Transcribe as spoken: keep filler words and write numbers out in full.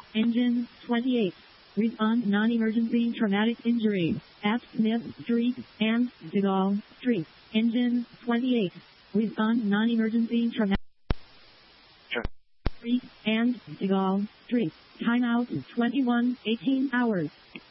Engine twenty-eight. Respond non-emergency traumatic injury at Smith Street and De Gaulle Street. Engine twenty-eight. Respond non-emergency traumatic Street and De Gaulle Street. Timeout twenty-one eighteen hours.